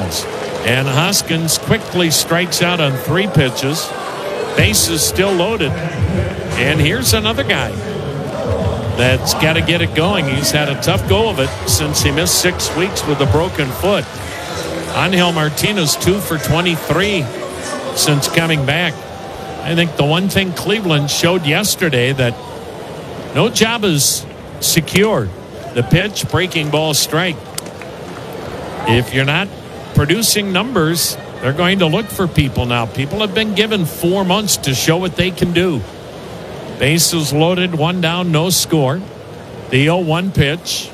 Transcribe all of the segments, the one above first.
fastballs. And Hoskins quickly strikes out on 3 pitches. Base is still loaded. And here's another guy that's got to get it going. He's had a tough go of it since he missed 6 weeks with a broken foot. Angel Martinez, 2 for 23 since coming back. I think the one thing Cleveland showed yesterday that no job is secure. The pitch, breaking ball, strike. If you're not producing numbers, they're going to look for people now. People have been given 4 months to show what they can do. Bases loaded, 1 down, no score. The 0-1 pitch.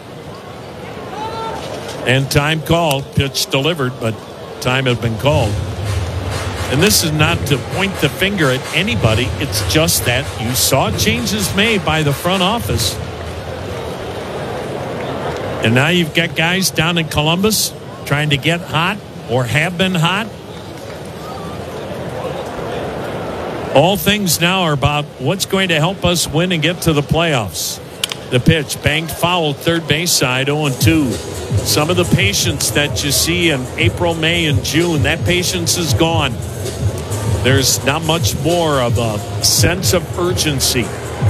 And time called. Pitch delivered, but time had been called. And this is not to point the finger at anybody. It's just that you saw changes made by the front office. And now you've got guys down in Columbus trying to get hot or have been hot. All things now are about what's going to help us win and get to the playoffs. The pitch, banked foul, third base side, 0-2. Some of the patience that you see in April, May, and June, that patience is gone. There's not much more of a sense of urgency.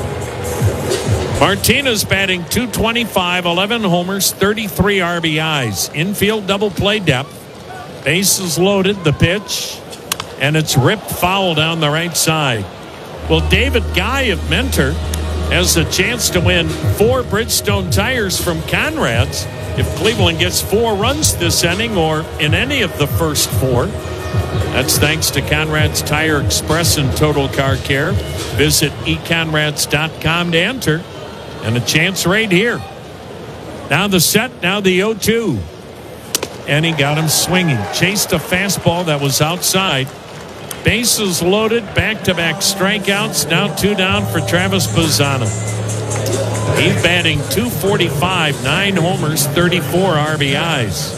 Martinez batting .225, 11 homers, 33 RBIs. Infield double play depth. Bases loaded, the pitch. And it's ripped foul down the right side. Well, David Guy of Mentor has a chance to win 4 Bridgestone tires from Conrad's if Cleveland gets 4 runs this inning or in any of the first 4. That's thanks to Conrad's Tire Express and Total Car Care. Visit econrads.com to enter. And a chance right here. Now the set, now the 0-2. And he got him swinging. Chased a fastball that was outside. Bases loaded, back-to-back strikeouts. Now 2 down for Travis Bazzana. He's batting .245, 9 homers, 34 RBIs.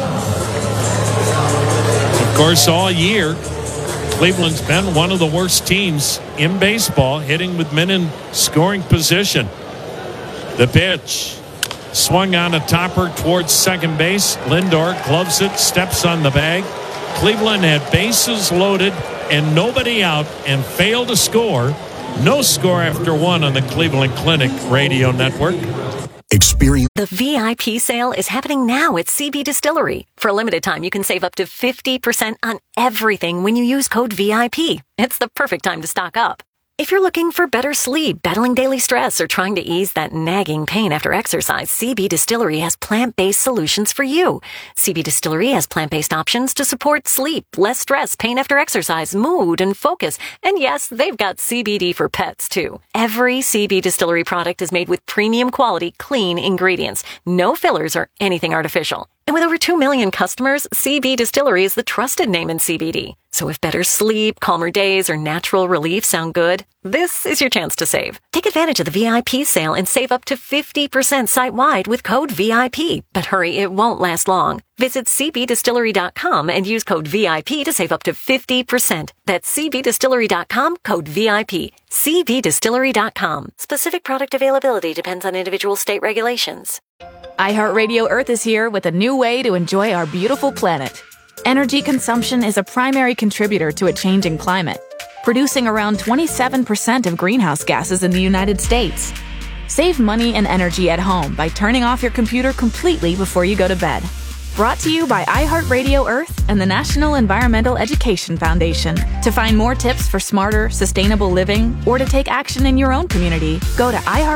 Of course, all year, Cleveland's been one of the worst teams in baseball, hitting with men in scoring position. The pitch. Swung on a topper towards second base. Lindor gloves it, steps on the bag. Cleveland had bases loaded and nobody out and failed to score. No score after 1 on the Cleveland Clinic radio network. Experience. The VIP sale is happening now at CB Distillery. For a limited time, you can save up to 50% on everything when you use code VIP. It's the perfect time to stock up. If you're looking for better sleep, battling daily stress, or trying to ease that nagging pain after exercise, CB Distillery has plant-based solutions for you. CB Distillery has plant-based options to support sleep, less stress, pain after exercise, mood, and focus. And yes, they've got CBD for pets, too. Every CB Distillery product is made with premium quality, clean ingredients. No fillers or anything artificial. And with over 2 million customers, CB Distillery is the trusted name in CBD. So if better sleep, calmer days, or natural relief sound good, this is your chance to save. Take advantage of the VIP sale and save up to 50% site-wide with code VIP. But hurry, it won't last long. Visit cbdistillery.com and use code VIP to save up to 50%. That's cbdistillery.com, code VIP. cbdistillery.com. Specific product availability depends on individual state regulations. iHeartRadio Earth is here with a new way to enjoy our beautiful planet. Energy consumption is a primary contributor to a changing climate, producing around 27% of greenhouse gases in the United States. Save money and energy at home by turning off your computer completely before you go to bed. Brought to you by iHeartRadio Earth and the National Environmental Education Foundation. To find more tips for smarter, sustainable living or to take action in your own community, go to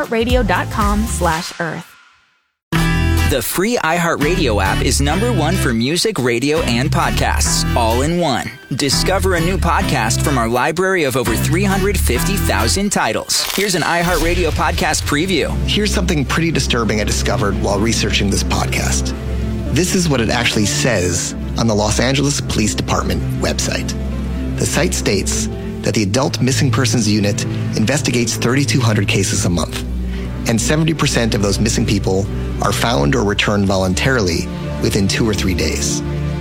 iHeartRadio.com/Earth. The free iHeartRadio app is #1 for music, radio, and podcasts, all in one. Discover a new podcast from our library of over 350,000 titles. Here's an iHeartRadio podcast preview. Here's something pretty disturbing I discovered while researching this podcast. This is what it actually says on the Los Angeles Police Department website. The site states that the Adult Missing Persons Unit investigates 3,200 cases a month, and 70% of those missing people are found or returned voluntarily within 2 or 3 days.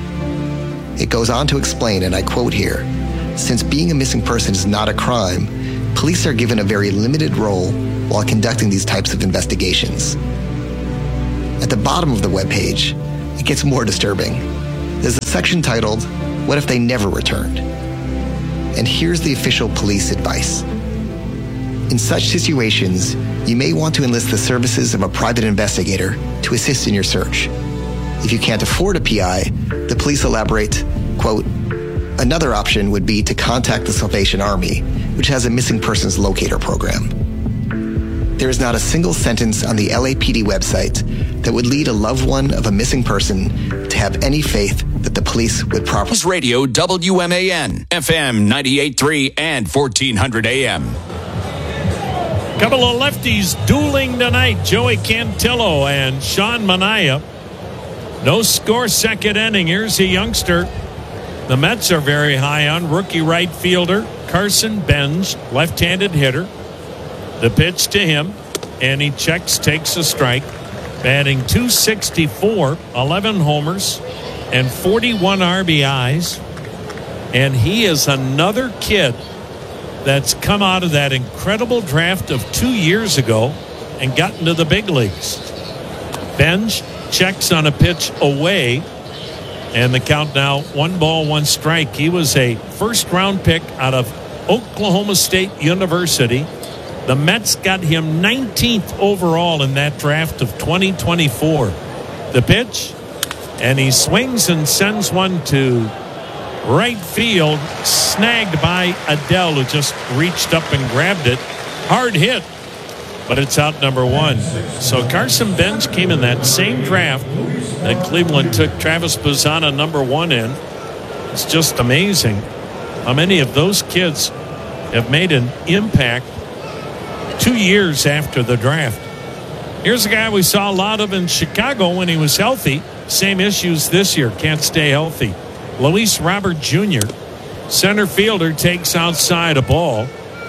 It goes on to explain, and I quote here, since being a missing person is not a crime, police are given a very limited role while conducting these types of investigations. At the bottom of the webpage, it gets more disturbing. There's a section titled, "What if they never returned?" And here's the official police advice. In such situations, you may want to enlist the services of a private investigator to assist in your search. If you can't afford a PI, the police elaborate, quote, "Another option would be to contact the Salvation Army, which has a missing persons locator program." There is not a single sentence on the LAPD website that would lead a loved one of a missing person to have any faith that the police would properly. Radio WMAN, FM 98.3 and 1400 AM. Couple of lefties dueling tonight. Joey Cantillo and Sean Manaea. No score, second inning. Here's a youngster the Mets are very high on. Rookie right fielder Carson Benz, left-handed hitter. The pitch to him, and he checks, takes a strike. Batting .264, 11 homers, and 41 RBIs. And he is another kid that's come out of that incredible draft of 2 years ago and gotten to the big leagues. Benj checks on a pitch away, and the count now 1-1 He was a first-round pick out of Oklahoma State University. The Mets got him 19th overall in that draft of 2024. The pitch, and he swings and sends one to right field, snagged by Adele, who just reached up and grabbed it. Hard hit, but it's out number one. So Carson Benz came in that same draft that Cleveland took Travis Bazzana number one in. It's just amazing how many of those kids have made an impact 2 years after the draft. Here's a guy we saw a lot of in Chicago when he was healthy. Same issues this year, can't stay healthy. Luis Robert Jr., center fielder, takes outside a ball.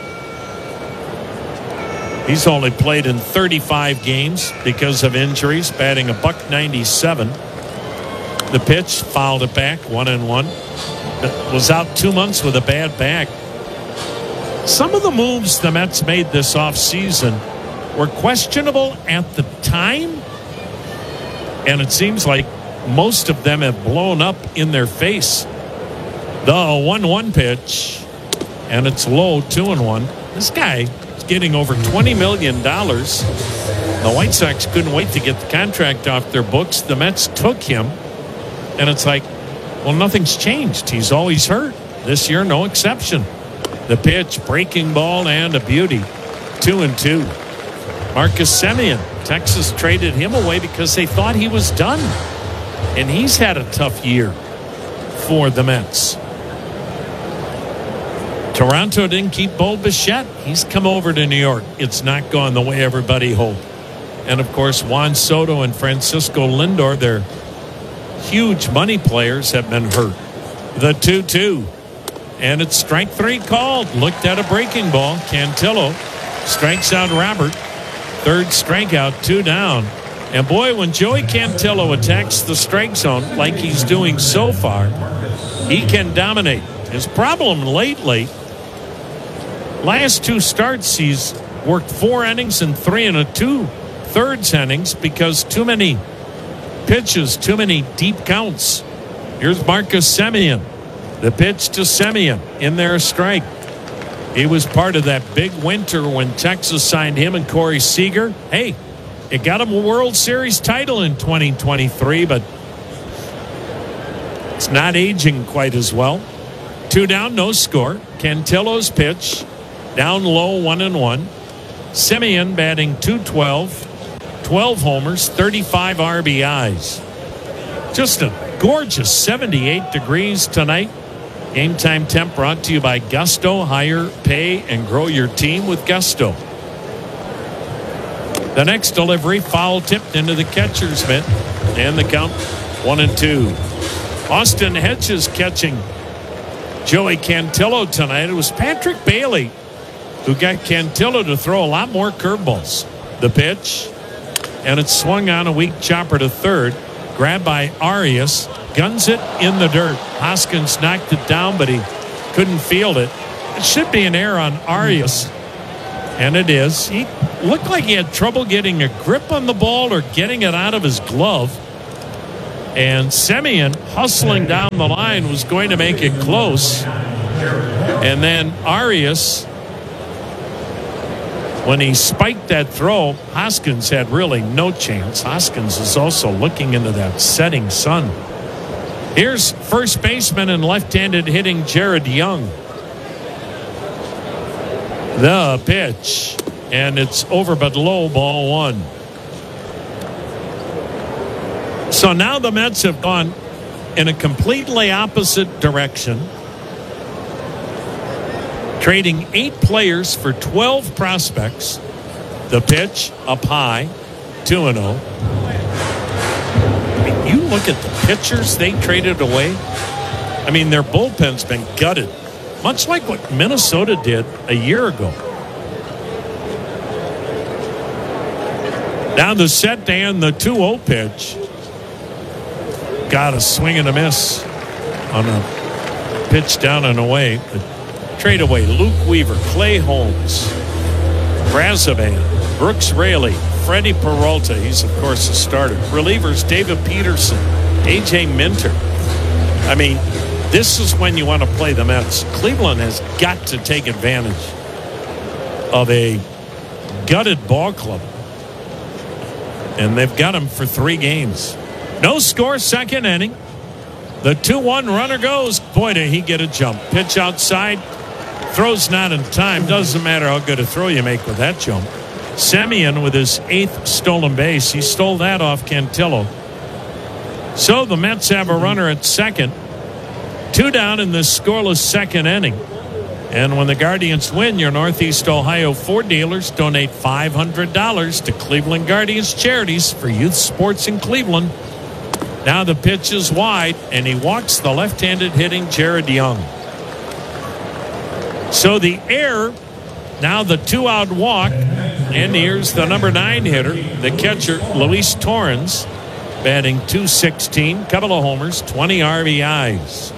He's only played in 35 games because of injuries, batting a .197. The pitch, fouled it back, 1-1. Was out 2 months with a bad back. Some of the moves the Mets made this offseason were questionable at the time, and it seems like most of them have blown up in their face. The 1-1 pitch, and it's low, 2-1. This guy is getting over $20 million. The White Sox couldn't wait to get the contract off their books. The Mets took him, and it's like, well, nothing's changed. He's always hurt. This year, no exception. The pitch, breaking ball, and a beauty. 2-2. Marcus Semien, Texas traded him away because they thought he was done. And he's had a tough year for the Mets. Toronto didn't keep Bo Bichette. He's come over to New York. It's not gone the way everybody hoped. And, of course, Juan Soto and Francisco Lindor, their huge money players, have been hurt. The 2-2. And it's strike three called. Looked at a breaking ball. Cantillo strikes out Robert. Third strikeout, 2 down. And boy, when Joey Cantillo attacks the strike zone like he's doing so far, he can dominate. His problem lately, last 2 starts, he's worked 4 innings and 3 2/3 innings because too many pitches, too many deep counts. Here's Marcus Semien. The pitch to Semien, in there a strike. He was part of that big winter when Texas signed him and Corey Seager. Hey, it got him a World Series title in 2023, but it's not aging quite as well. 2 down, no score. Cantillo's pitch, down low, 1-1. Semien batting .212, 12 homers, 35 RBIs. Just a gorgeous 78 degrees tonight. Game time temp brought to you by Gusto. Hire, pay, and grow your team with Gusto. The next delivery, foul tipped into the catcher's mitt, and the count 1-2. Austin Hedges catching Joey Cantillo tonight. It was Patrick Bailey who got Cantillo to throw a lot more curveballs. The pitch, and it's swung on, a weak chopper to third. Grabbed by Arias, guns it in the dirt. Hoskins knocked it down, but he couldn't field it. It should be an error on Arias, and it is. He looked like he had trouble getting a grip on the ball or getting it out of his glove. And Semien, hustling down the line, was going to make it close. And then Arias, when he spiked that throw, Hoskins had really no chance. Hoskins is also looking into that setting sun. Here's first baseman and left-handed hitting Jared Young. The pitch, and it's over but low, ball one. So now the Mets have gone in a completely opposite direction, trading 8 players for 12 prospects. The pitch up high, 2-0. I mean, you look at the pitchers they traded away. I mean, their bullpen's been gutted, much like what Minnesota did a year ago. Now the set to end the 2-0 pitch. Got a swing and a miss on a pitch down and away. Trade away Luke Weaver, Clay Holmes, Brazovan, Brooks Raley, Freddie Peralta. He's, of course, a starter. Relievers, David Peterson, A.J. Minter. I mean, this is when you want to play the Mets. Cleveland has got to take advantage of a gutted ball club. And they've got him for 3 games. No score, second inning. The 2-1 runner goes. Boy, did he get a jump. Pitch outside. Throws not in time. Doesn't matter how good a throw you make with that jump. Semien with his 8th stolen base. He stole that off Cantillo. So the Mets have a runner at second. 2 down in this scoreless second inning. And when the Guardians win, your Northeast Ohio Ford dealers donate $500 to Cleveland Guardians Charities for youth sports in Cleveland. Now the pitch is wide, and he walks the left-handed hitting Jared Young. So the error, now the 2-out walk, and here's the number 9 hitter, the catcher, Luis Torrens, batting .216, couple of homers, 20 RBIs.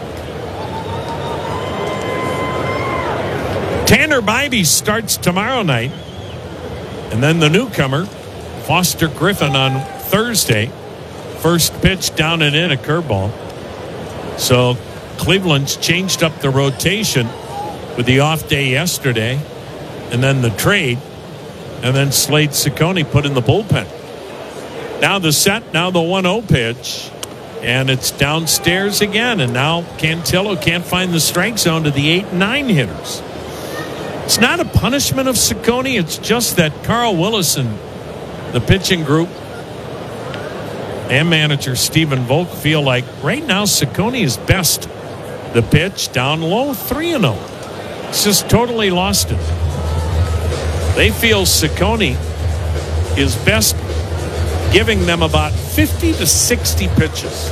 Tanner Bibee starts tomorrow night, and then the newcomer, Foster Griffin, on Thursday. First pitch down and in, a curveball. So Cleveland's changed up the rotation with the off day yesterday, and then the trade, and then Slade Ciccone put in the bullpen. Now the set, now the 1-0 pitch, and it's downstairs again, and now Cantillo can't find the strike zone to the 8 and 9 hitters. It's not a punishment of Ciccone, it's just that Carl Willis and the pitching group and manager Stephen Volk feel like right now Ciccone is best. The pitch down low, 3-0. It's just totally lost it. They feel Ciccone is best giving them about 50 to 60 pitches.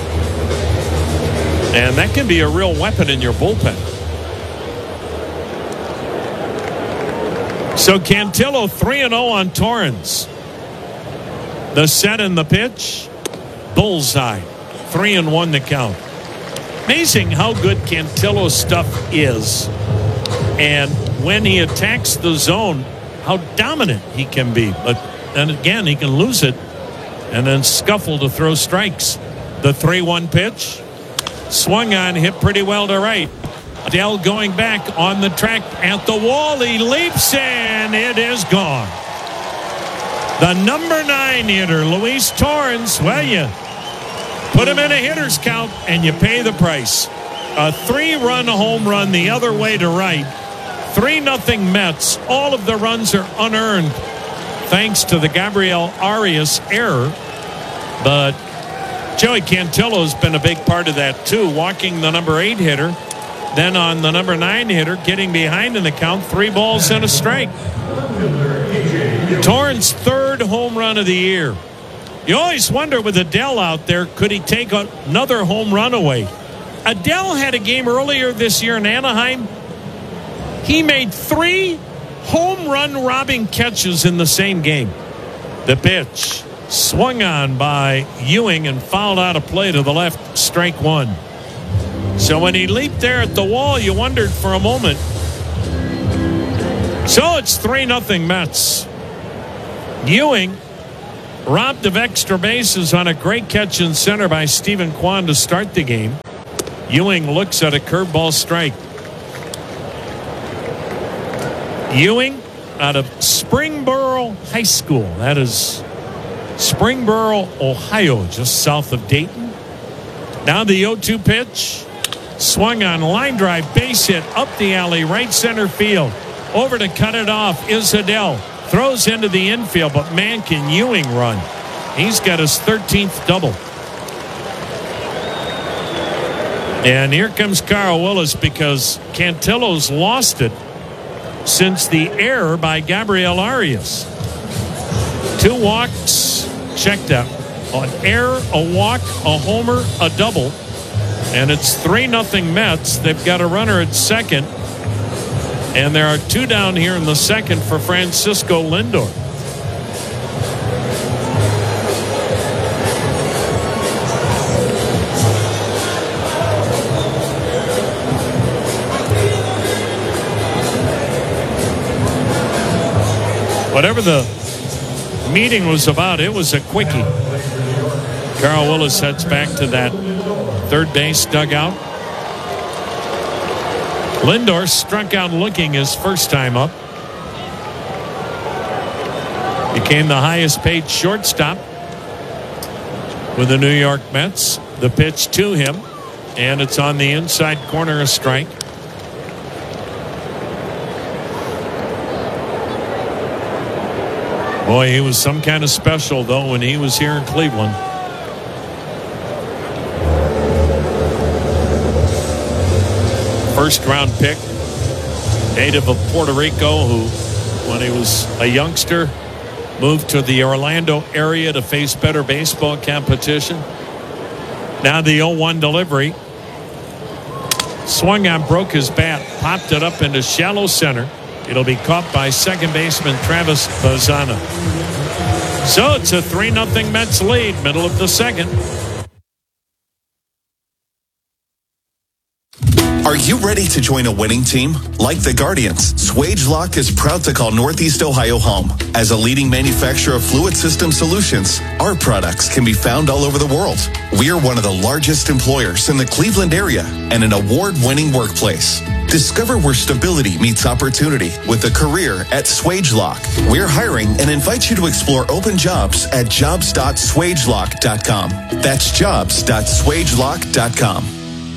And that can be a real weapon in your bullpen. So Cantillo 3-0 on Torrens. The set and the pitch, bullseye. 3-1 to count. Amazing how good Cantillo's stuff is. And when he attacks the zone, how dominant he can be. But then again, he can lose it and then scuffle to throw strikes. The 3-1 pitch, swung on, hit pretty well to right. Adele going back on the track at the wall. He leaps and it is gone. The number 9 hitter, Luis Torrens. Well, you put him in a hitter's count and you pay the price. A 3-run home run the other way to right. 3-0 Mets. All of the runs are unearned thanks to the Gabriel Arias error. But Joey Cantillo has been a big part of that too, walking the number 8 hitter. Then on the number 9 hitter, getting behind in the count, 3 balls and a strike. Torrens' 3rd home run of the year. You always wonder with Adele out there, could he take another home run away? Adele had a game earlier this year in Anaheim. He made 3 home run robbing catches in the same game. The pitch swung on by Ewing and fouled out of play to the left, strike 1. So when he leaped there at the wall, you wondered for a moment. So it's 3-0 Mets. Ewing robbed of extra bases on a great catch in center by Stephen Kwan to start the game. Ewing looks at a curveball strike. Ewing out of Springboro High School. That is Springboro, Ohio, just south of Dayton. Now the 0-2 pitch. Swung on, line drive, base hit, up the alley, right center field. Over to cut it off is Adele. Throws into the infield, but man, can Ewing run. He's got his 13th double. And here comes Carl Willis because Cantillo's lost it since the error by Gabriel Arias. 2 walks. Check that. An error, a walk, a homer, a double. And it's 3-0 Mets. They've got a runner at second. And there are 2 down here in the second for Francisco Lindor. Whatever the meeting was about, it was a quickie. Carl Willis heads back to that third base dugout. Lindor struck out looking his first time up. Became the highest paid shortstop with the New York Mets. The pitch to him, and it's on the inside corner, a strike. Boy, he was some kind of special, though, when he was here in Cleveland. First-round pick, native of Puerto Rico, who, when he was a youngster, moved to the Orlando area to face better baseball competition. Now the 0-1 delivery. Swung on, broke his bat, popped it up into shallow center. It'll be caught by second baseman Travis Bazzana. So it's a 3-0 Mets lead, middle of the second. Are you ready to join a winning team? Like the Guardians, SwageLock is proud to call Northeast Ohio home. As a leading manufacturer of fluid system solutions, our products can be found all over the world. We are one of the largest employers in the Cleveland area and an award-winning workplace. Discover where stability meets opportunity with a career at SwageLock. We're hiring and invite you to explore open jobs at jobs.swagelock.com. That's jobs.swagelock.com.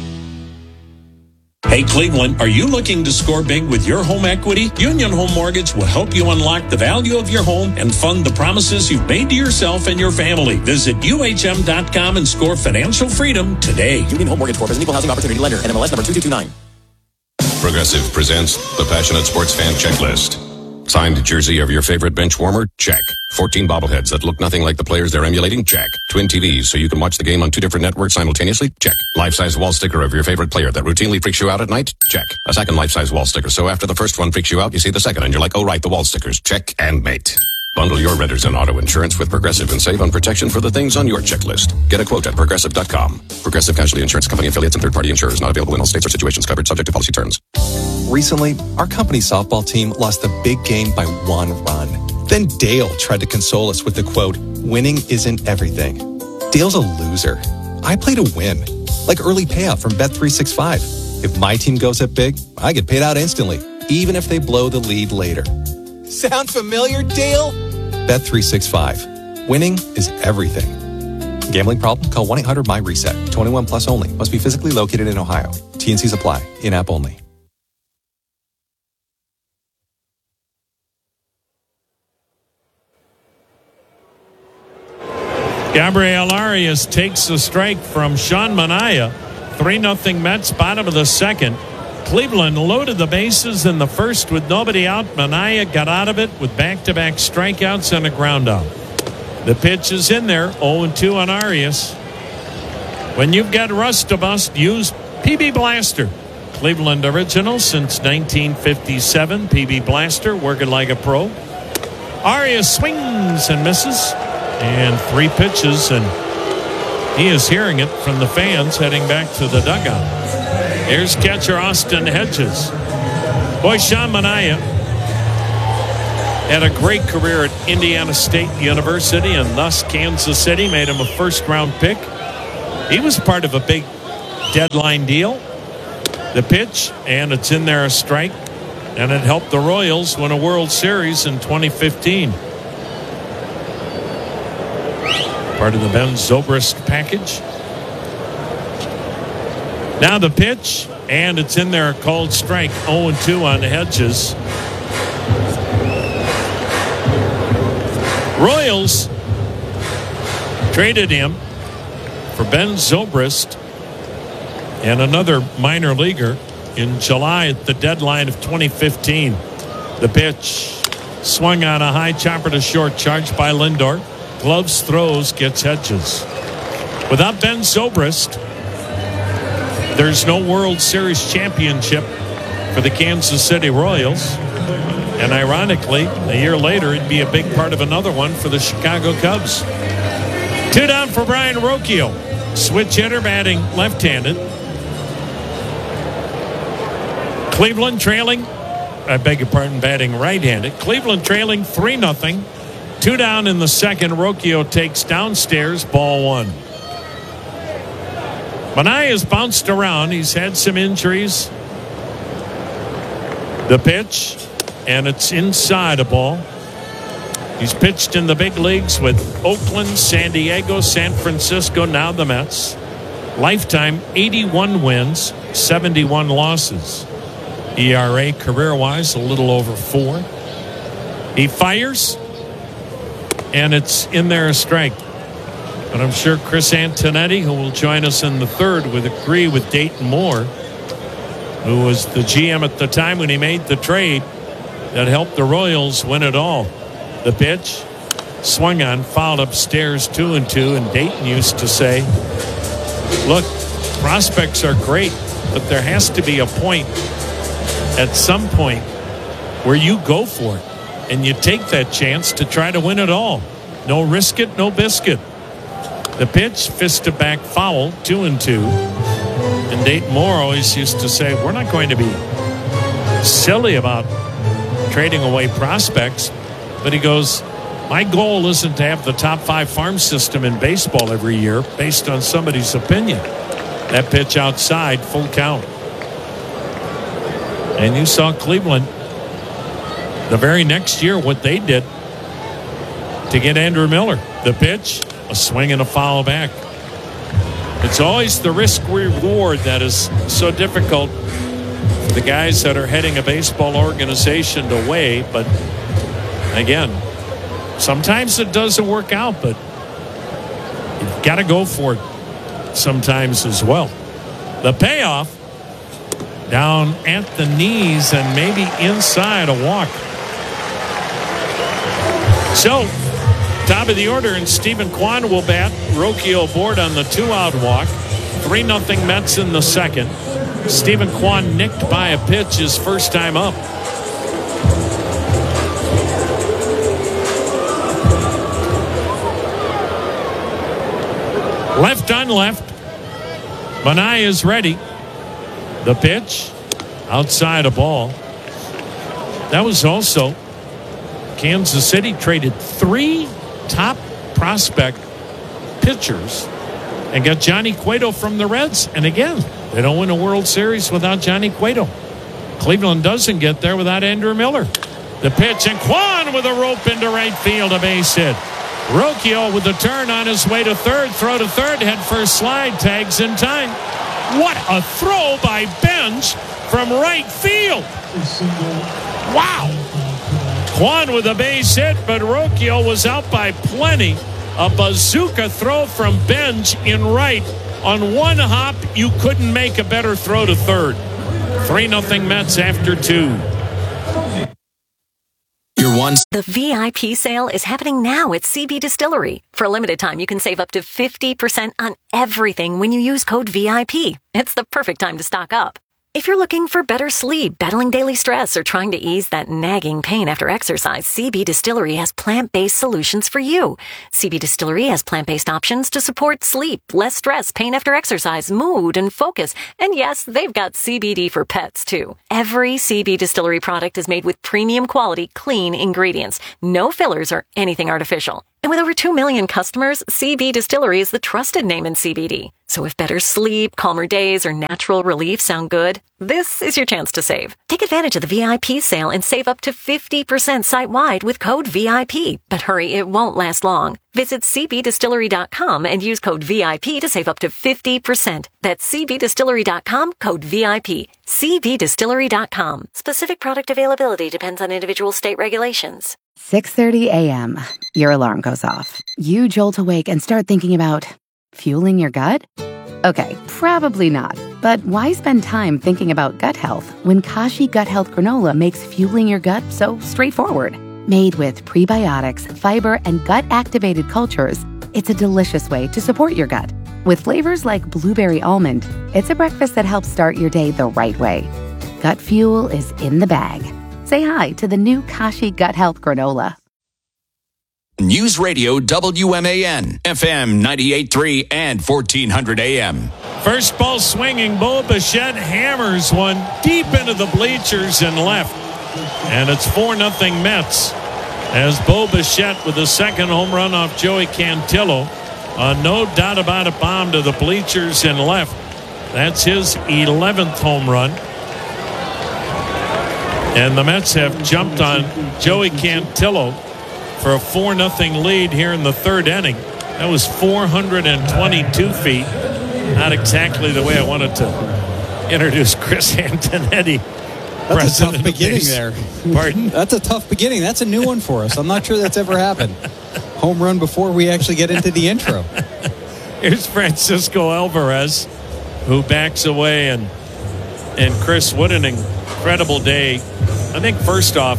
Hey, Cleveland, are you looking to score big with your home equity? Union Home Mortgage will help you unlock the value of your home and fund the promises you've made to yourself and your family. Visit UHM.com and score financial freedom today. Union Home Mortgage Corp is an equal housing opportunity lender. NMLS number 2229. Progressive presents the Passionate Sports Fan Checklist. Signed jersey of your favorite bench warmer? Check. 14 bobbleheads that look nothing like the players they're emulating? Check. Twin TVs so you can watch the game on 2 different networks simultaneously? Check. Life-size wall sticker of your favorite player that routinely freaks you out at night? Check. A second life-size wall sticker so after the first one freaks you out, you see the second and you're like, oh right, the wall stickers. Check and mate. Bundle your renters and auto insurance with Progressive and save on protection for the things on your checklist. Get a quote at Progressive.com. Progressive Casualty Insurance Company affiliates and third-party insurers not available in all states or situations covered subject to policy terms. Recently, our company softball team lost the big game by 1 run. Then Dale tried to console us with the quote, winning isn't everything. Dale's a loser. I play to win. Like early payout from Bet365. If my team goes up big, I get paid out instantly, even if they blow the lead later. Sound familiar, Dale? Bet365. Winning is everything. Gambling problem? Call 1-800-MY-RESET. 21 plus only. Must be physically located in Ohio. T&Cs apply. In-app only. Gabriel Arias takes a strike from Sean Manaea. 3-0 Mets, bottom of the second. Cleveland loaded the bases in the first with nobody out. Manaea got out of it with back-to-back strikeouts and a ground out. The pitch is in there, 0-2 on Arias. When you've got rust to bust, use PB Blaster. Cleveland original since 1957. PB Blaster, working like a pro. Arias swings and misses. And 3 pitches, and he is hearing it from the fans heading back to the dugout. Here's catcher Austin Hedges. Boy, Sean Manaea Had a great career at Indiana State University, and thus Kansas City made him a first-round pick. He was part of a big deadline deal. The pitch, and it's in there, a strike, and it helped the Royals win a World Series in 2015. Part of the Ben Zobrist package. Now the pitch, and it's in there, a called strike. 0-2 on Hedges. Royals traded him for Ben Zobrist and another minor leaguer in July at the deadline of 2015. The pitch swung on a high chopper to short, charged by Lindor. Gloves, throws, gets Hedges. Without Ben Zobrist, there's no World Series championship for the Kansas City Royals. And ironically, a year later, it'd be a big part of another one for the Chicago Cubs. 2 down for Brayan Rocchio. Switch hitter, batting left-handed. Cleveland trailing, batting right-handed. Cleveland trailing 3-0. 2 down in the second. Rocchio takes downstairs, ball 1. Manaea has bounced around. He's had some injuries. The pitch, and it's inside a ball. He's pitched in the big leagues with Oakland, San Diego, San Francisco, now the Mets. Lifetime 81 wins, 71 losses. ERA career-wise a little over 4. He fires, and it's in there, a strike. But I'm sure Chris Antonetti, who will join us in the third, would agree with Dayton Moore, who was the GM at the time when he made the trade that helped the Royals win it all. The pitch swung on, fouled upstairs, 2-2, and Dayton used to say, look, prospects are great, but there has to be a point, at some point, where you go for it and you take that chance to try to win it all. No risk it, no biscuit. The pitch, fist to back foul, 2-2. And Dayton Moore always used to say, we're not going to be silly about trading away prospects. But he goes, my goal isn't to have the top 5 farm system in baseball every year based on somebody's opinion. That pitch outside, full count. And you saw Cleveland the very next year what they did to get Andrew Miller. The pitch, a swing and a foul back. It's always the risk reward that is so difficult for the guys that are heading a baseball organization to weigh. But again, sometimes it doesn't work out, but you've got to go for it sometimes as well. The payoff down at the knees and maybe inside a walk. So, top of the order, and Stephen Kwan will bat. Rocchio aboard on the 2-out walk. 3-0 Mets in the second. Stephen Kwan nicked by a pitch his first time up. Left on left. Manaea is ready. The pitch, outside a ball. That was also Kansas City traded 3 top prospect pitchers and got Johnny Cueto from the Reds. And again, they don't win a World Series without Johnny Cueto. Cleveland doesn't get there without Andrew Miller. The pitch, and Kwan with a rope into right field, a base hit. Rocchio with a turn on his way to third, throw to third, head first slide, tags in time. What a throw by Benj from right field. Wow. Kwan with a base hit, but Rocchio was out by plenty. A bazooka throw from Benj in right. On one hop, you couldn't make a better throw to third. 3-0 Mets after 2. The VIP sale is happening now at CB Distillery. For a limited time, you can save up to 50% on everything when you use code VIP. It's the perfect time to stock up. If you're looking for better sleep, battling daily stress, or trying to ease that nagging pain after exercise, CB Distillery has plant-based solutions for you. CB Distillery has plant-based options to support sleep, less stress, pain after exercise, mood, and focus. And yes, they've got CBD for pets, too. Every CB Distillery product is made with premium quality, clean ingredients. No fillers or anything artificial. And with over 2 million customers, CB Distillery is the trusted name in CBD. So if better sleep, calmer days, or natural relief sound good, this is your chance to save. Take advantage of the VIP sale and save up to 50% site-wide with code VIP. But hurry, it won't last long. Visit cbdistillery.com and use code VIP to save up to 50%. That's cbdistillery.com, code VIP. cbdistillery.com. Specific product availability depends on individual state regulations. 6:30 a.m. Your alarm goes off. You jolt awake and start thinking about fueling your gut? Okay, probably not. But why spend time thinking about gut health when Kashi Gut Health Granola makes fueling your gut so straightforward? Made with prebiotics, fiber, and gut-activated cultures, it's a delicious way to support your gut. With flavors like blueberry almond, it's a breakfast that helps start your day the right way. Gut fuel is in the bag. Say hi to the new Kashi Gut Health Granola. News Radio WMAN, FM 98.3 and 1400 AM. First ball swinging, Bo Bichette hammers one deep into the bleachers and left. And it's 4-0 Mets as Bo Bichette with the second home run off Joey Cantillo. A no doubt about it bomb to the bleachers and left. That's his 11th home run. And the Mets have jumped on Joey Cantillo for a 4-0 lead here in the third inning. That was 422 feet. Not exactly the way I wanted to introduce Chris Antonetti. That's a tough beginning there. Pardon? That's a tough beginning. That's a new one for us. I'm not sure that's ever happened. Home run before we actually get into the intro. Here's Francisco Alvarez, who backs away, and Chris, what an incredible day. I think first off,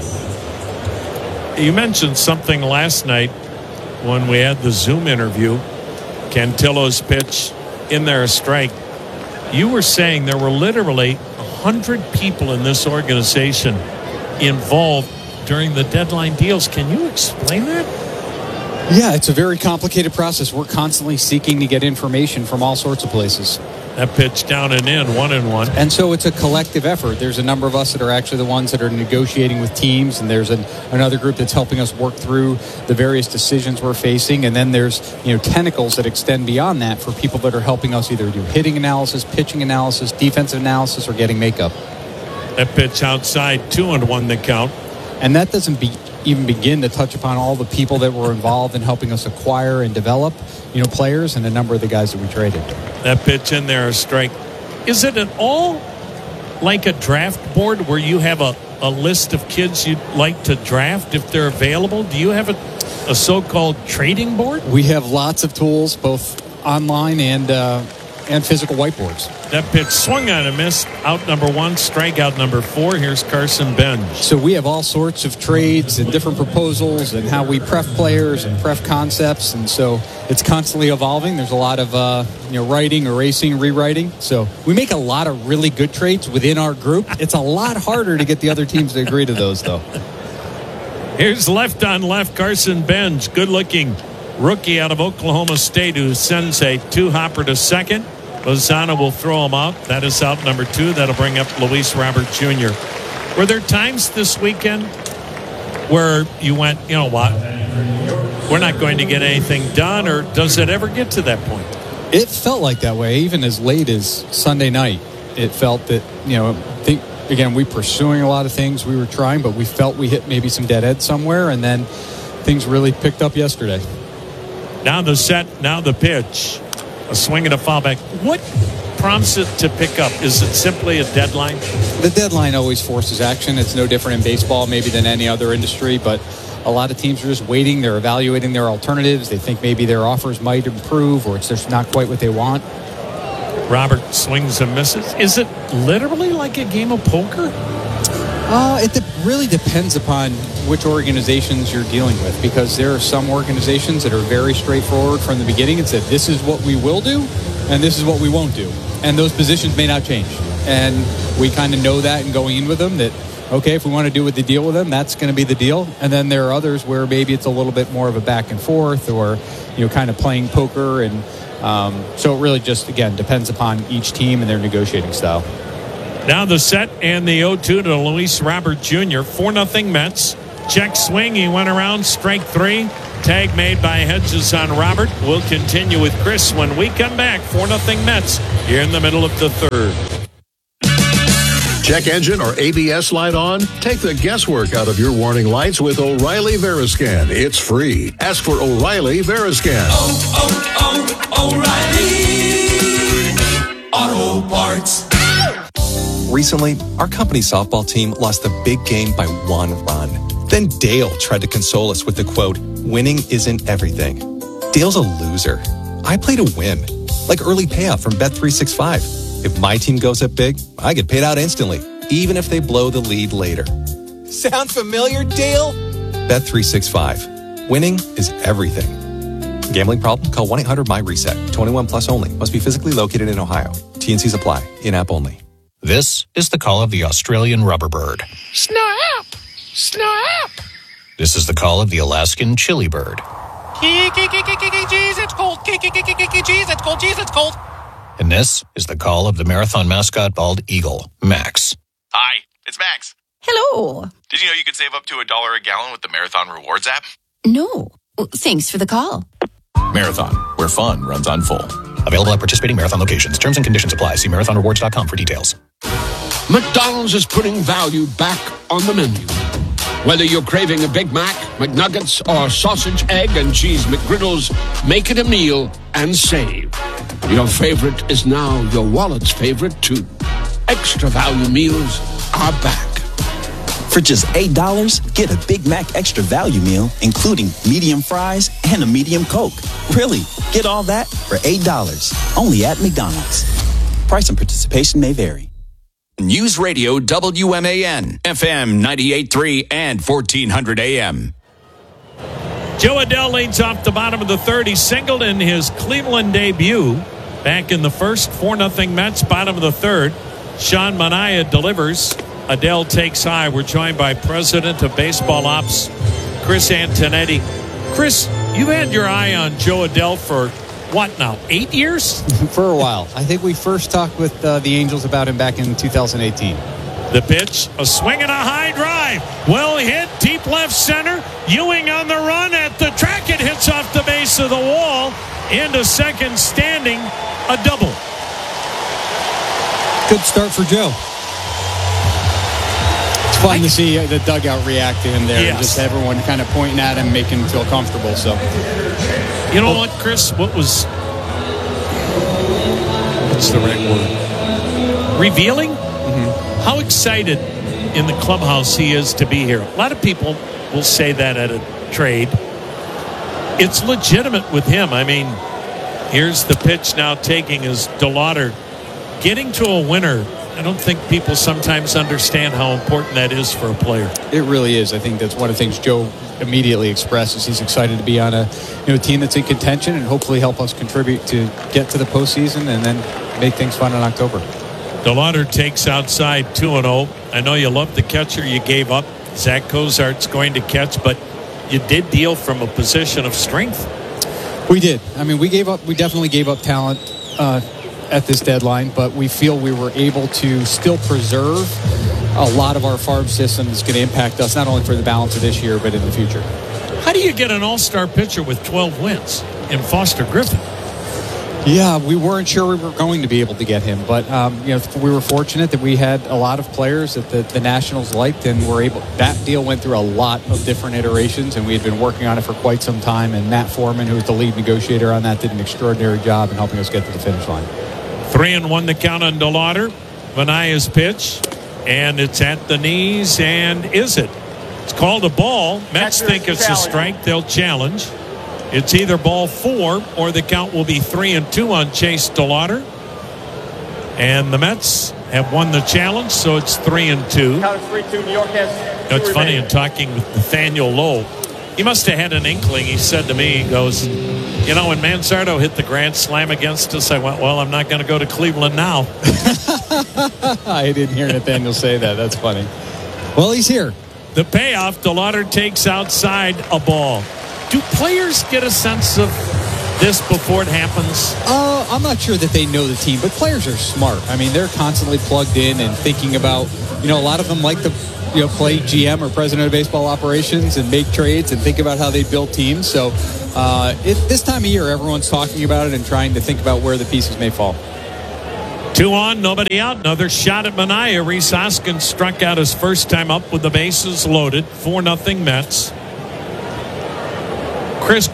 you mentioned something last night when we had the Zoom interview, Cantillo's pitch in there, a strike. You were saying there were literally 100 people in this organization involved during the deadline deals. Can you explain that? Yeah, it's a very complicated process. We're constantly seeking to get information from all sorts of places. That pitch down and in, 1-1. And so it's a collective effort. There's a number of us that are actually the ones that are negotiating with teams, and there's another group that's helping us work through the various decisions we're facing. And then there's tentacles that extend beyond that for people that are helping us either do hitting analysis, pitching analysis, defensive analysis, or getting makeup. That pitch outside, 2-1 the count. And that doesn't even begin to touch upon all the people that were involved in helping us acquire and develop players, and a number of the guys that we traded. That pitch in there, a strike. Is it at all like a draft board where you have a list of kids you'd like to draft if they're available? Do you have a so-called trading board? We have lots of tools, both online and physical whiteboards. That pitch swung on and missed. Out number 1, strikeout number 4. Here's Carson Benj. So we have all sorts of trades and different proposals and how we pref players and pref concepts. And so it's constantly evolving. There's a lot of writing, erasing, rewriting. So we make a lot of really good trades within our group. It's a lot harder to get the other teams to agree to those, though. Here's left on left, Carson Benj. Good-looking rookie out of Oklahoma State who sends a 2-hopper to second. Lozano will throw him out. That is out number 2. That'll bring up Luis Robert Jr. Were there times this weekend where you went, you know what, we're not going to get anything done, or does it ever get to that point? It felt like that way, even as late as Sunday night. It felt that, again, we pursuing a lot of things we were trying, but we felt we hit maybe some dead ends somewhere, and then things really picked up yesterday. Now the set, now the pitch. A swing and a foul back. What prompts it to pick up? Is it simply a deadline? The deadline always forces action. It's no different in baseball maybe than any other industry, but a lot of teams are just waiting. They're evaluating their alternatives. They think maybe their offers might improve, or it's just not quite what they want. Robert swings and misses. Is it literally like a game of poker? It really depends upon which organizations you're dealing with, because there are some organizations that are very straightforward from the beginning and said, this is what we will do and this is what we won't do. And those positions may not change. and we kind of know that and going in with them that, okay, if we want to do the deal with them, that's going to be the deal. And then there are others where maybe it's a little bit more of a back and forth or, kind of playing poker. And so it really just, again, depends upon each team and their negotiating style. Now the set and the 0-2 to Luis Robert Jr. 4-0 Mets. Check swing. He went around. Strike 3. Tag made by Hedges on Robert. We'll continue with Chris when we come back. 4-0 Mets here in the middle of the third. Check engine or ABS light on? Take the guesswork out of your warning lights with O'Reilly Veriscan. It's free. Ask for O'Reilly Veriscan. O'Reilly Auto Parts. Recently, our company softball team lost the big game by 1 run. Then Dale tried to console us with the quote, "Winning isn't everything." Dale's a loser. I play to win, like early payout from Bet365. If my team goes up big, I get paid out instantly, even if they blow the lead later. Sound familiar, Dale? Bet365. Winning is everything. Gambling problem? Call 1-800-MY-RESET. 21 plus only. Must be physically located in Ohio. T&Cs apply. In-app only. This is the call of the Australian rubberbird. Snap! Snap! This is the call of the Alaskan chili bird. Jeez, it's cold. Jeez, it's cold. Jeez, it's cold. And this is the call of the marathon mascot bald eagle, Max. Hi, it's Max. Hello. Did you know you could save up to $1 a gallon with the Marathon Rewards app? No. Well, thanks for the call. Marathon, where fun runs on full. Available at participating Marathon locations. Terms and conditions apply. See marathonrewards.com for details. McDonald's is putting value back on the menu. Whether you're craving a Big Mac, McNuggets, or sausage, egg, and cheese McGriddles, make it a meal and save. Your favorite is now your wallet's favorite, too. Extra value meals are back. For just $8, get a Big Mac Extra Value Meal, including medium fries and a medium Coke. Really, get all that for $8, only at McDonald's. Price and participation may vary. News Radio WMAN, FM 98.3 and 1400 AM. Joe Adell leads off the bottom of the third. He singled in his Cleveland debut back in the first. 4-0 Mets, bottom of the third. Sean Manaea delivers. Adell takes high. We're joined by President of Baseball Ops, Chris Antonetti. Chris, you've had your eye on Joe Adell for what now, 8 years? For a while. I think we first talked with the Angels about him back in 2018. The pitch, a swing and a high drive. Well hit, deep left center. Ewing on the run at the track. It hits off the base of the wall. Into second standing, a double. Good start for Joe. It's fun to see the dugout react to him there. Yes. Just everyone kind of pointing at him, making him feel comfortable. So, you know what, Chris? What's the right word? Revealing? Mm-hmm. How excited in the clubhouse he is to be here. A lot of people will say that at a trade. It's legitimate with him. I mean, here's the pitch now taking is DeLauder. Getting to a winner, I don't think people sometimes understand how important that is for a player. It really is. I think that's one of the things Joe immediately expresses. He's excited to be on a team that's in contention and hopefully help us contribute to get to the postseason and then make things fun in October. DeLauder takes outside 2-0. I know you love the catcher you gave up. Zach Cozart's going to catch, but you did deal from a position of strength. We did. I mean, we definitely gave up talent at this deadline, but we feel we were able to still preserve a lot of our farm system that's going to impact us not only for the balance of this year, but in the future. How do you get an all-star pitcher with 12 wins in Foster Griffin? Yeah, we weren't sure we were going to be able to get him, but we were fortunate that we had a lot of players that the Nationals liked, and were able. That deal went through a lot of different iterations, and we had been working on it for quite some time. And Matt Foreman, who was the lead negotiator on that, did an extraordinary job in helping us get to the finish line. 3-1 the count on DeLauder. Manaea's pitch, and it's at the knees, and is it? It's called a ball. Mets think it's a strike. They'll challenge. It's either ball 4 or the count will be 3-2 on Chase DeLauder. And the Mets have won the challenge, so it's 3-2. Count is 3-2. New York has. It's funny, in talking with Nathaniel Lowe, he must have had an inkling. He said to me, he goes, when Manzardo hit the grand slam against us, I went, well, I'm not going to go to Cleveland now. I didn't hear Nathaniel say that. That's funny. Well, he's here. The payoff, DeLauder takes outside a ball. Do players get a sense of this before it happens? I'm not sure that they know the team, but players are smart. I mean, they're constantly plugged in and thinking about, a lot of them like to, play GM or president of baseball operations and make trades and think about how they build teams. So this time of year, everyone's talking about it and trying to think about where the pieces may fall. 2 on, nobody out. Another shot at Manaea. Rhys Hoskins struck out his first time up with the bases loaded. 4-0 Mets. Chris,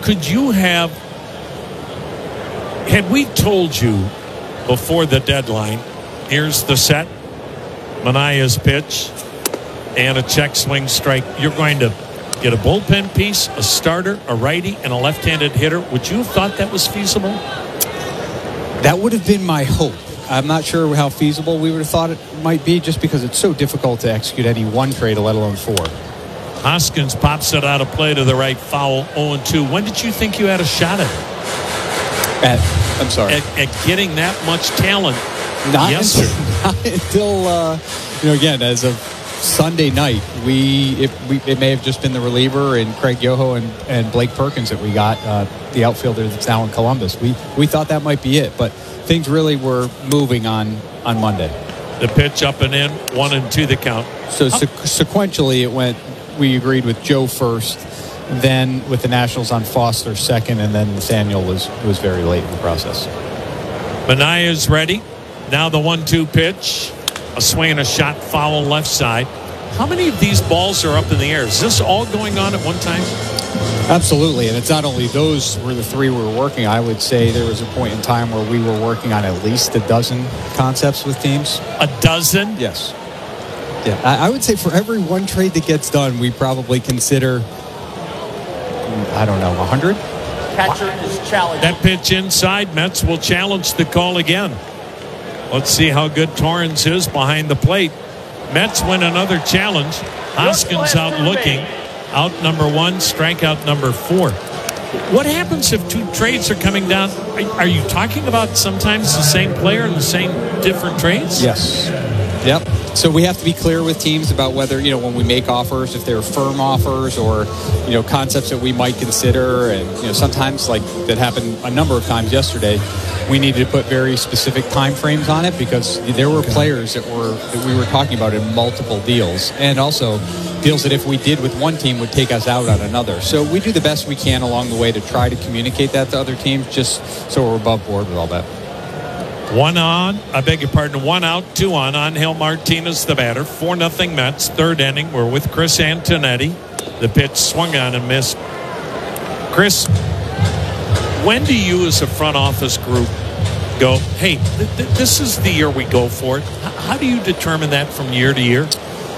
had we told you before the deadline, here's the set, Manaea's pitch, and a check swing strike, you're going to get a bullpen piece, a starter, a righty, and a left-handed hitter, would you have thought that was feasible? That would have been my hope. I'm not sure how feasible we would have thought it might be, just because it's so difficult to execute any one trade, let alone 4. Hoskins pops it out of play to the right, foul, 0-2. When did you think you had a shot at it? I'm sorry. At getting that much talent not yesterday. Until again, as of Sunday night, it may have just been the reliever and Craig Yoho and Blake Perkins that we got, the outfielder that's now in Columbus. We thought that might be it, but things really were moving on Monday. The pitch up and in, 1-2 the count. So sequentially it went, we agreed with Joe first, then with the Nationals on Foster second, and then Nathaniel was very late in the process. Manaea's ready. Now the 1-2 pitch. A swing and a shot, foul left side. How many of these balls are up in the air? Is this all going on at one time? Absolutely, and it's not only those were the 3 we were working. I would say there was a point in time where we were working on at least a dozen concepts with teams. A dozen? Yes. Yeah, I would say for every one trade that gets done, we probably consider, 100? Catcher is challenged. That pitch inside, Mets will challenge the call again. Let's see how good Torrens is behind the plate. Mets win another challenge. Hoskins out looking. Out number 1, strikeout number 4. What happens if 2 trades are coming down? Are you talking about sometimes the same player and the same different trades? Yes. Yep. So we have to be clear with teams about whether, when we make offers, if they're firm offers or, concepts that we might consider. And, sometimes, like that happened a number of times yesterday, we needed to put very specific time frames on it because there were players that we were talking about in multiple deals, and also deals that if we did with one team would take us out on another. So we do the best we can along the way to try to communicate that to other teams, just so we're above board with all that. 1 out, 2 on. Angel Martinez, the batter. 4-0 Mets. 3rd inning. We're with Chris Antonetti. The pitch swung on and missed. Chris, when do you as a front office group go, hey, this is the year we go for it? How do you determine that from year to year?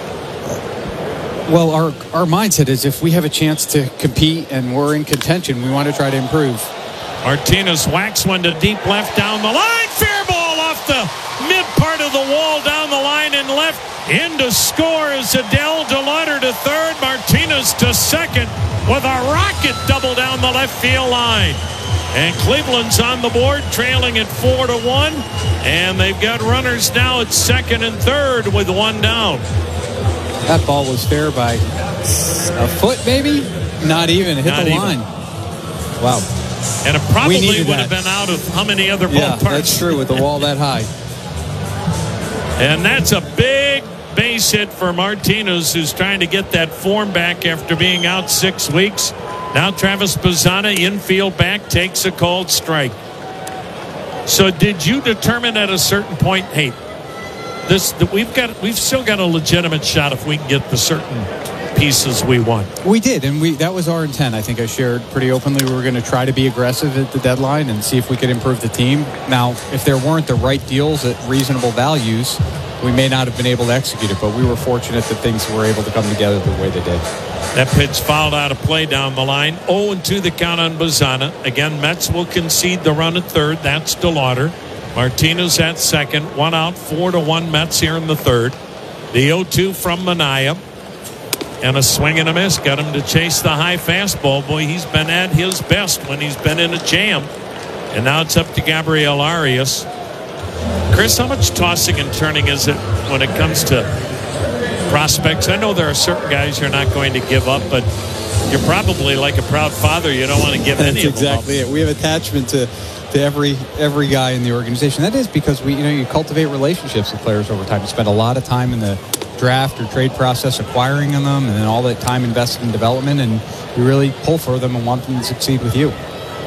Well, our mindset is if we have a chance to compete and we're in contention, we want to try to improve. Martinez whacks one to deep left down the line. Fair ball off the mid part of the wall, down the line and left. In to score is Adele DeLauder to third. Martinez to second with a rocket double down the left field line. And Cleveland's on the board, trailing at 4-1. And they've got runners now at second and third with 1 down. That ball was fair by a foot, maybe? Not even. It hit the line. Wow. And it probably would have been out of how many other ballparks? Yeah, that's true with the wall that high. And that's a big base hit for Martinez, who's trying to get that form back after being out 6 weeks. Now Travis Bazzana, infield back, takes a called strike. So did you determine at a certain point, hey, we've still got a legitimate shot if we can get the certain pieces we want? We did, and that was our intent. I think I shared pretty openly we were going to try to be aggressive at the deadline and see if we could improve the team. Now, if there weren't the right deals at reasonable values, we may not have been able to execute it, but we were fortunate that things were able to come together the way they did. That pitch fouled out of play down the line. 0-2 the count on Bazzana. Again, Mets will concede the run at third. That's DeLauder. Martinez at second. 1 out, 4-1 Mets here in the third. The 0-2 from Manaea. And a swing and a miss. Got him to chase the high fastball. Boy, he's been at his best when he's been in a jam. And now it's up to Gabriel Arias. Chris, how much tossing and turning is it when it comes to prospects? I know there are certain guys you're not going to give up, but you're probably like a proud father. You don't want to give any of them up. That's exactly it. We have attachment to every guy in the organization. That is because you cultivate relationships with players over time. You spend a lot of time in the draft or trade process acquiring them, and then all that time invested in development, and you really pull for them and want them to succeed with you.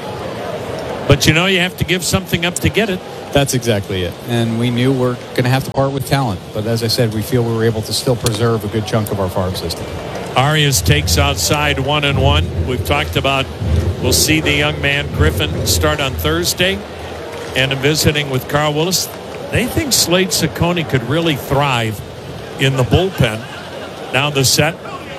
But you have to give something up to get it. That's exactly it. And we knew we're going to have to part with talent. But as I said, we feel we were able to still preserve a good chunk of our farm system. Arias takes outside 1-1. We've talked about we'll see the young man Griffin start on Thursday, and visiting with Carl Willis. They think Slade Ciccone could really thrive in the bullpen. Now the set.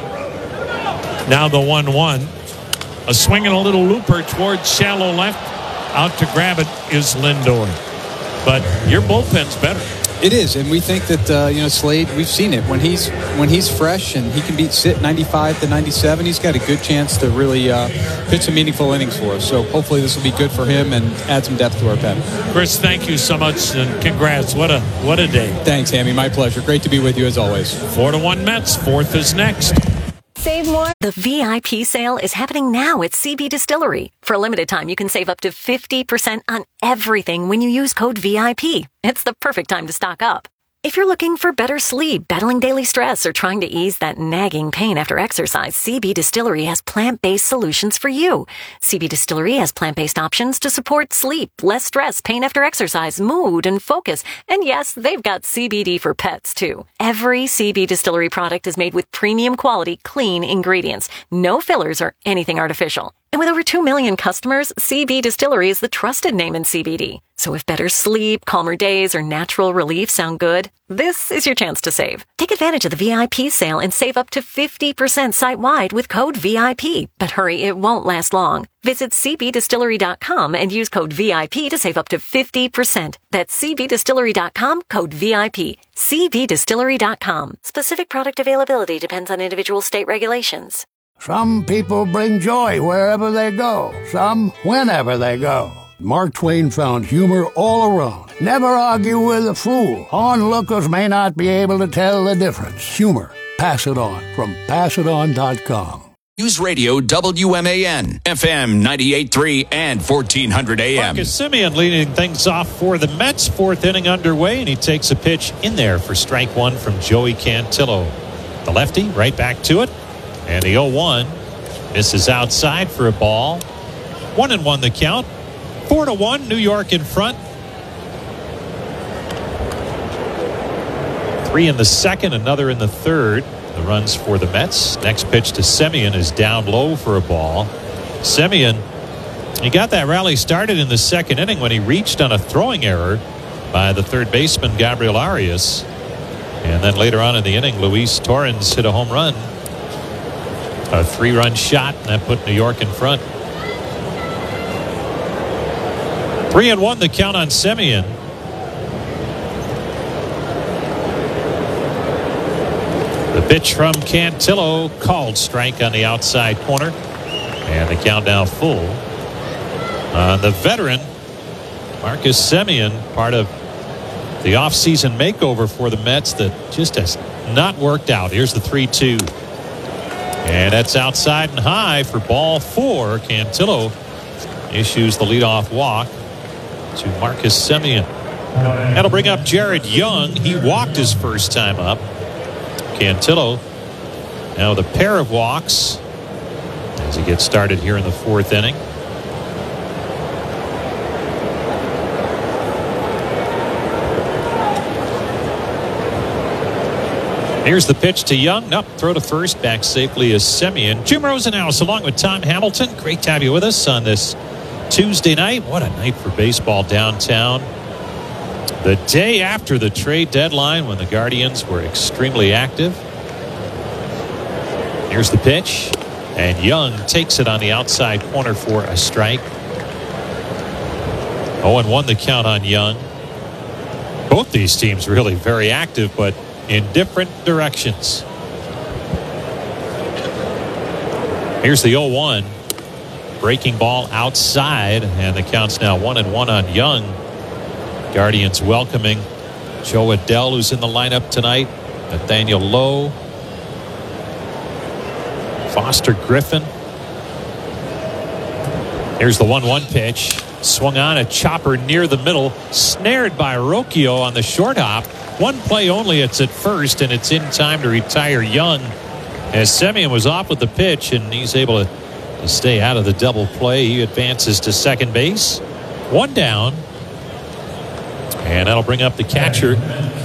Now the 1-1. A swing and a little looper towards shallow left. Out to grab it is Lindor. But your bullpen's better. It is, and we think that Slade. We've seen it when he's fresh and he can sit 95 to 97. He's got a good chance to really pitch some meaningful innings for us. So hopefully this will be good for him and add some depth to our pen. Chris, thank you so much and congrats. What a day. Thanks, Hammy. My pleasure. Great to be with you as always. 4-1 Mets. Fourth is next. Save more. The VIP sale is happening now at CB Distillery. For a limited time, you can save up to 50% on everything when you use code VIP. It's the perfect time to stock up. If you're looking for better sleep, battling daily stress, or trying to ease that nagging pain after exercise, CB Distillery has plant-based solutions for you. CB Distillery has plant-based options to support sleep, less stress, pain after exercise, mood, and focus. And yes, they've got CBD for pets, too. Every CB Distillery product is made with premium quality, clean ingredients. No fillers or anything artificial. And with over 2 million customers, CB Distillery is the trusted name in CBD. So if better sleep, calmer days, or natural relief sound good, this is your chance to save. Take advantage of the VIP sale and save up to 50% site-wide with code VIP. But hurry, it won't last long. Visit cbdistillery.com and use code VIP to save up to 50%. That's cbdistillery.com, code VIP. cbdistillery.com. Specific product availability depends on individual state regulations. Some people bring joy wherever they go, some whenever they go. Mark Twain found humor all around. Never argue with a fool. Onlookers may not be able to tell the difference. Humor. Pass it on from passiton.com. News Radio WMAN, FM 98.3 and 1400 AM. Marcus Semien leading things off for the Mets. Fourth inning underway, and he takes a pitch in there for strike one from Joey Cantillo. The lefty right back to it. And the 0-1 misses outside for a ball. 1-1 the count. 4-1, New York in front. 3 in the second, another in the third. The runs for the Mets. Next pitch to Semien is down low for a ball. Semien, he got that rally started in the second inning when he reached on a throwing error by the third baseman, Gabriel Arias. And then later on in the inning, Luis Torrens hit a home run. A 3-run shot, and that put New York in front. 3-1 the count on Semien. The pitch from Cantillo, called strike on the outside corner. And the count now full. The veteran, Marcus Semien, part of the offseason makeover for the Mets that just has not worked out. Here's the 3-2. And that's outside and high for ball 4. Cantillo issues the leadoff walk to Marcus Semien. That'll bring up Jared Young. He walked his first time up. Cantillo now with a pair of walks as he gets started here in the fourth inning. Here's the pitch to Young. Up, throw to first. Back safely is Semien. Jim Rosenhaus along with Tom Hamilton. Great to have you with us on this Tuesday night. What a night for baseball downtown. The day after the trade deadline when the Guardians were extremely active. Here's the pitch. And Young takes it on the outside corner for a strike. 0-1 the count on Young. Both these teams really very active, but in different directions. Here's the 0-1. Breaking ball outside, and the count's now 1-1 on Young. Guardians welcoming Joe Adell, who's in the lineup tonight. Nathaniel Lowe. Foster Griffin. Here's the 1-1 pitch. Swung on, a chopper near the middle. Snared by Rocchio on the short hop. One play only. It's at first, and it's in time to retire Young. As Semien was off with the pitch, and he's able to stay out of the double play. He advances to second base. One down. And that'll bring up the catcher,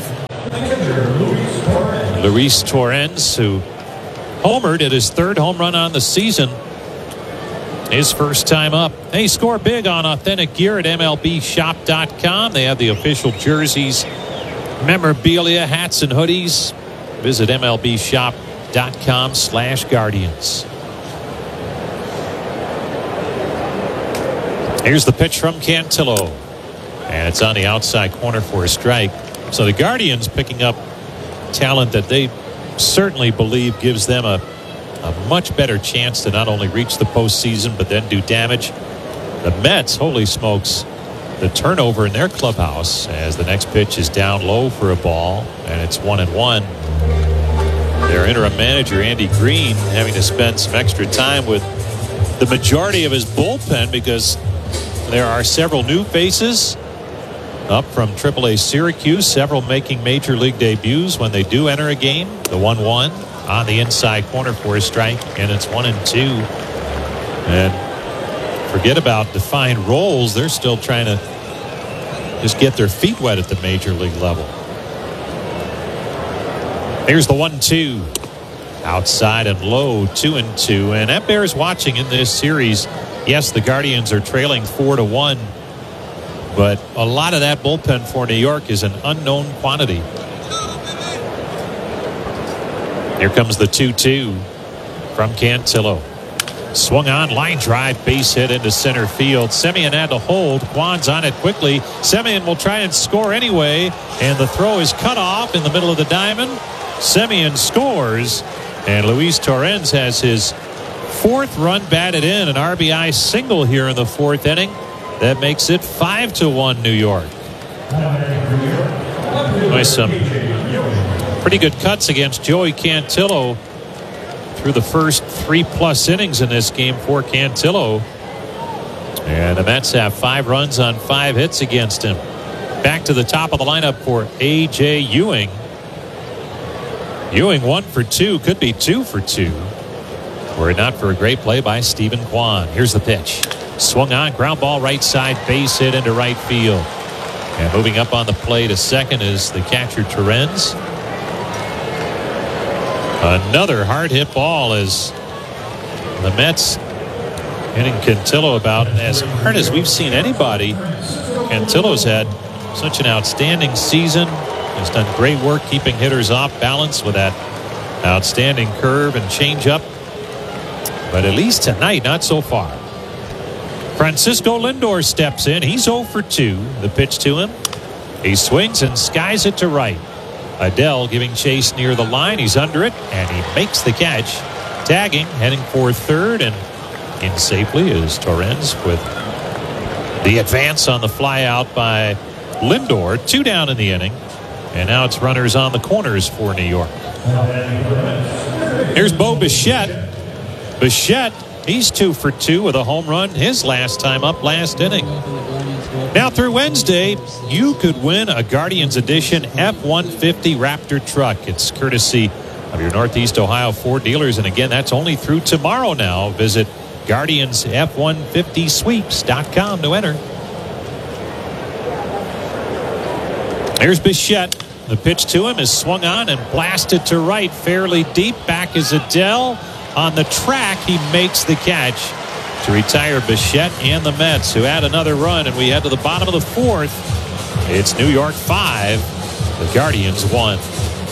Luis Torrens, who homered at his third home run on the season. His first time up. Hey, score big on authentic gear at MLBshop.com. They have the official jerseys, memorabilia, hats, and hoodies. Visit MLBshop.com/Guardians. Here's the pitch from Cantillo. And it's on the outside corner for a strike. So the Guardians picking up talent that they certainly believe gives them a much better chance to not only reach the postseason but then do damage. The Mets, holy smokes, the turnover in their clubhouse as the next pitch is down low for a ball, and it's 1-1. Their interim manager, Andy Green, having to spend some extra time with the majority of his bullpen because there are several new faces up from AAA Syracuse, several making major league debuts when they do enter a game. The 1-1 on the inside corner for a strike, and it's 1-2. And forget about defined roles. They're still trying to just get their feet wet at the major league level. Here's the 1-2. Outside and low, 2-2. And that bears watching in this series. Yes, the Guardians are trailing 4-1. But a lot of that bullpen for New York is an unknown quantity. Here comes the 2-2 from Cantillo. Swung on, line drive, base hit into center field. Semien had to hold. Kwan's on it quickly. Semien will try and score anyway. And the throw is cut off in the middle of the diamond. Semien scores. And Luis Torrens has his fourth run batted in. An RBI single here in the fourth inning. That makes it 5-1 New York. With some pretty good cuts against Joey Cantillo through the first 3+ innings in this game for Cantillo. And the Mets have 5 runs on 5 hits against him. Back to the top of the lineup for A.J. Ewing. Ewing 1 for 2, could be 2 for 2. Were it not for a great play by Stephen Kwan. Here's the pitch. Swung on, ground ball right side, base hit into right field. And moving up on the play to second is the catcher Torrens. Another hard hit ball as the Mets hitting Cantillo about as hard as we've seen anybody. Cantillo's had such an outstanding season. He's done great work keeping hitters off balance with that outstanding curve and changeup. But at least tonight, not so far. Francisco Lindor steps in. He's 0 for 2. The pitch to him. He swings and skies it to right. Adell giving chase near the line. He's under it, and he makes the catch. Tagging, heading for third, and in safely is Torrens with the advance on the fly out by Lindor. 2 down in the inning, and now it's runners on the corners for New York. Here's Bo Bichette. Bichette, he's 2 for 2 with a home run his last time up last inning. Now through Wednesday, you could win a Guardians Edition F-150 Raptor truck. It's courtesy of your Northeast Ohio Ford dealers. And again, that's only through tomorrow now. Visit GuardiansF150Sweeps.com to enter. There's Bichette. The pitch to him is swung on and blasted to right fairly deep. Back is Adell. On the track, he makes the catch to retire Bichette and the Mets, who add another run. And we head to the bottom of the fourth. It's New York 5, the Guardians 1.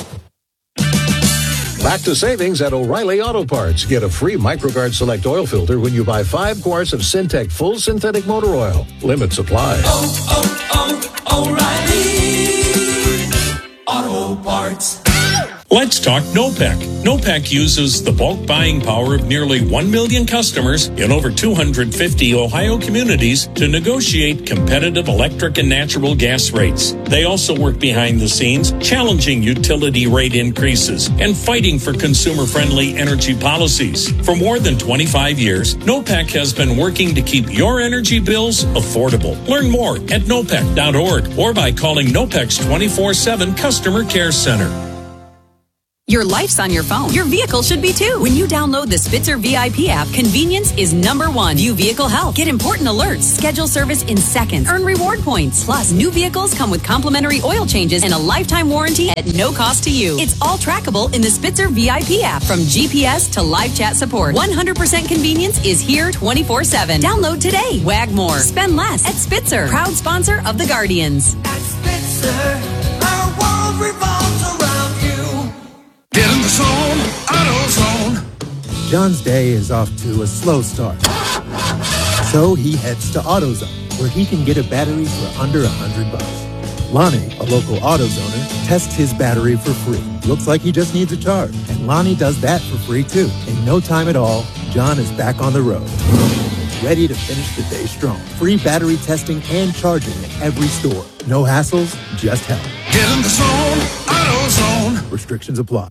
Back to savings at O'Reilly Auto Parts. Get a free MicroGuard Select oil filter when you buy 5 quarts of Syntec full synthetic motor oil. Limit supply. O'Reilly Auto Parts. Let's talk NOPEC. NOPEC uses the bulk buying power of nearly 1 million customers in over 250 Ohio communities to negotiate competitive electric and natural gas rates. They also work behind the scenes, challenging utility rate increases and fighting for consumer-friendly energy policies. For more than 25 years, NOPEC has been working to keep your energy bills affordable. Learn more at nopec.org or by calling NOPEC's 24/7 Customer Care Center. Your life's on your phone. Your vehicle should be too. When you download the Spitzer VIP app, convenience is number one. View vehicle health. Get important alerts. Schedule service in seconds. Earn reward points. Plus, new vehicles come with complimentary oil changes and a lifetime warranty at no cost to you. It's all trackable in the Spitzer VIP app. From GPS to live chat support, 100% convenience is here 24/7. Download today. Wag more. Spend less at Spitzer. Proud sponsor of the Guardians. At Spitzer, our world revolves around you. Get in the zone, AutoZone. John's day is off to a slow start. So he heads to AutoZone, where he can get a battery for under $100. Lonnie, a local AutoZoner, tests his battery for free. Looks like he just needs a charge. And Lonnie does that for free too. In no time at all, John is back on the road. Ready to finish the day strong. Free battery testing and charging at every store. No hassles, just help. Get in the zone, AutoZone. Restrictions apply.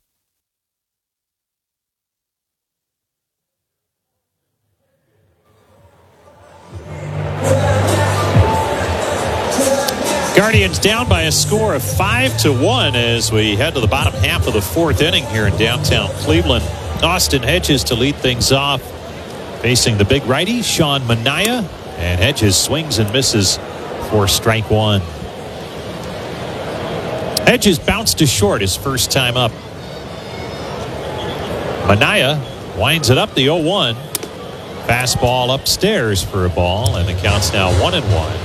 Guardians down by a score of 5-1 as we head to the bottom half of the fourth inning here in downtown Cleveland. Austin Hedges to lead things off, facing the big righty, Sean Manaea. And Hedges swings and misses for strike one. Hedges bounced to short his first time up. Manaea winds it up the 0-1. Fastball upstairs for a ball, and the count's now 1-1.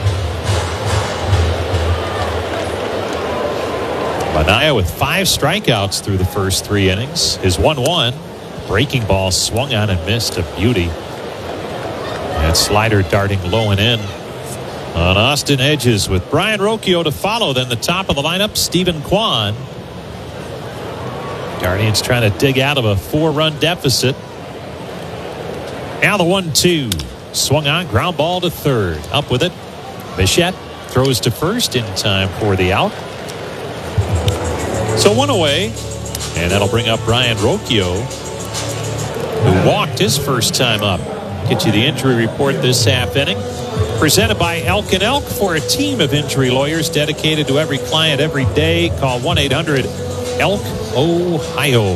Manaea with 5 strikeouts through the first 3 innings. His 1-1 breaking ball swung on and missed a beauty. That slider darting low and in on Austin Hedges with Brian Rocchio to follow. Then the top of the lineup, Stephen Kwan. Guardians trying to dig out of a 4-run deficit. Now the 1-2 swung on, ground ball to third. Up with it, Bichette throws to first in time for the out. So 1 away, and that'll bring up Brian Rocchio, who walked his first time up. Get you the injury report this half inning. Presented by Elk & Elk. For a team of injury lawyers dedicated to every client every day. Call 1-800-ELK-OHIO.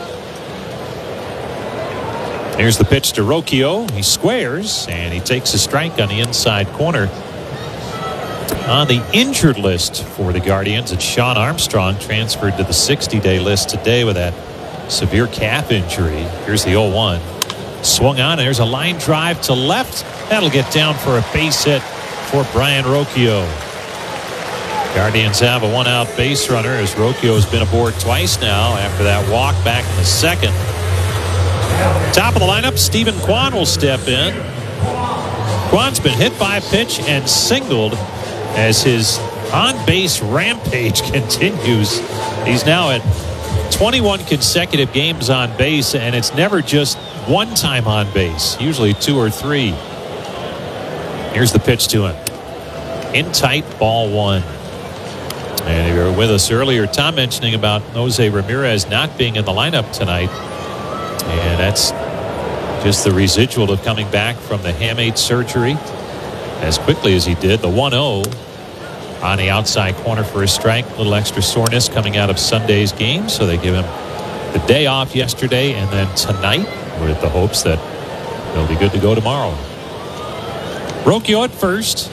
Here's the pitch to Rocchio. He squares, and he takes a strike on the inside corner. On the injured list for the Guardians, it's Sean Armstrong, transferred to the 60-day list today with that severe calf injury. Here's the 0-1. Swung on. There's a line drive to left. That'll get down for a base hit for Brian Rocchio. Guardians have a 1-out base runner as Rocchio has been aboard twice now after that walk back in the second. Top of the lineup, Stephen Kwan will step in. Kwan's been hit by a pitch and singled as his on-base rampage continues. He's now at 21 consecutive games on base, and it's never just one time on base, usually 2 or 3. Here's the pitch to him. In tight, ball 1. And if you were with us earlier, Tom mentioning about Jose Ramirez not being in the lineup tonight. And that's just the residual of coming back from the hamate surgery as quickly as he did. The 1-0 on the outside corner for a strike. A little extra soreness coming out of Sunday's game, so they give him the day off yesterday and then tonight with the hopes that he'll be good to go tomorrow. Rocchio at first.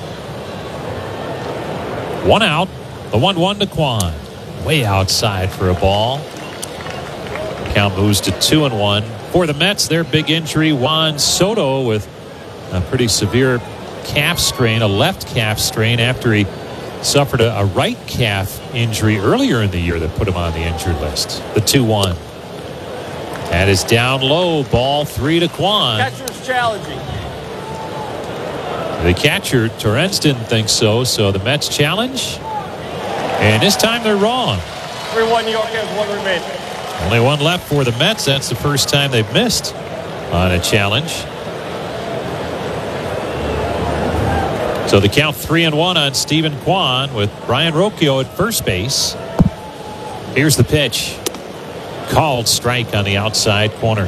1 out. The 1-1 to Kwan. Way outside for a ball. Count moves to 2-1. For the Mets, their big injury, Juan Soto with a pretty severe calf strain, a left calf strain after he suffered a right calf injury earlier in the year that put him on the injured list. The 2-1. That is down low. Ball 3 to Kwan. Catcher's challenging. The catcher, Torrens, didn't think so. So the Mets challenge. And this time they're wrong. 3-1 New York has one remaining. Only one left for the Mets. That's the first time they've missed on a challenge. So the count 3-1 on Stephen Kwan with Brian Rocchio at first base. Here's the pitch. Called strike on the outside corner.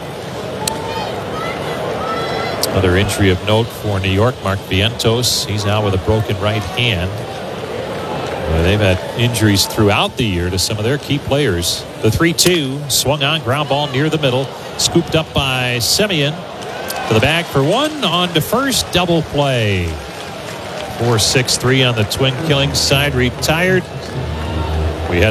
Another injury of note for New York, Mark Vientos. He's out with a broken right hand. They've had injuries throughout the year to some of their key players. The 3-2 swung on, ground ball near the middle, scooped up by Semien to the bag for one, on to first, double play. 4-6-3 on the Twin Killings side, retired